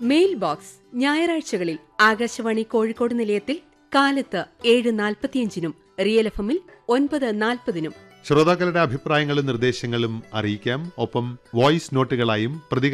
Mail box ഞായറാഴ്ചകളിൽ ആകാശവാണി കോഴിക്കോട് നിലയത്തിൽ കാലത്ത് 7:45-നും റിയൽ എഫ്എമ്മിൽ 9:40-നും. ശ്രോതാക്കളുടെ അഭിപ്രായങ്ങളും നിർദ്ദേശങ്ങളും അറിയിക്കാം. ഒപ്പം വോയിസ് നോട്ടുകളായും